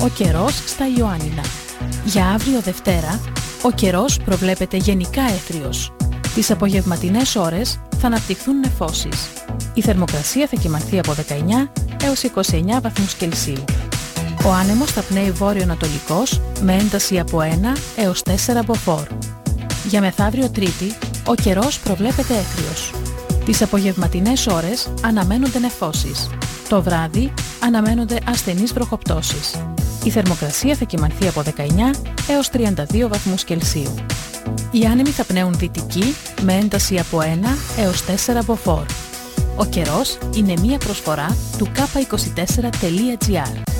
Ο καιρός στα Ιωάννινα. Για αύριο Δευτέρα, ο καιρός προβλέπεται γενικά έθριος. Τις απογευματινές ώρες θα αναπτυχθούν νεφώσεις. Η θερμοκρασία θα κυμανθεί από 19 έως 29 βαθμούς Κελσίου. Ο άνεμος θα πνέει βόρειο-ανατολικός με ένταση από 1 έως 4 μποφόρ. Για μεθαύριο Τρίτη, ο καιρός προβλέπεται έθριος. Τις απογευματινές ώρες αναμένονται νεφώσεις. Το βράδυ αναμένονται ασθενείς βροχοπτώσεις. Η θερμοκρασία θα κυμανθεί από 19 έως 32 βαθμούς Κελσίου. Οι άνεμοι θα πνέουν δυτική με ένταση από 1 έως 4 μποφόρ. Ο καιρός είναι μία προσφορά του k24.gr.